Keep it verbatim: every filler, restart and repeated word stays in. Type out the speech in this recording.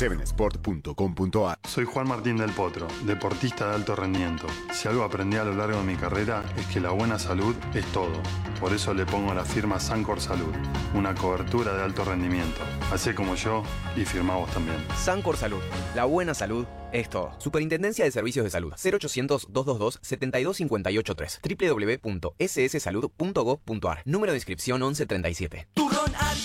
siete sport punto com punto a r. Soy Juan Martín del Potro, deportista de alto rendimiento. Si algo aprendí a lo largo de mi carrera es que la buena salud es todo. Por eso le pongo la firma Sancor Salud, una cobertura de alto rendimiento. Hacé como yo y firmá vos también. Sancor Salud, la buena salud es todo. Superintendencia de Servicios de Salud. cero ochocientos, doscientos veintidós, setenta y dos cincuenta y ocho tres. doble u doble u doble u punto ese ese salud punto gov punto a r. Número de inscripción once treinta y siete.